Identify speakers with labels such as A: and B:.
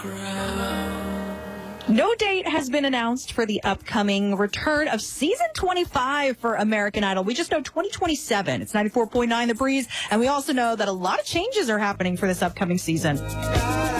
A: No date has been announced for the upcoming return of season 25 for American Idol. We just know 2027. It's 94.9 The Breeze. And we also know that a lot of changes are happening for this upcoming season.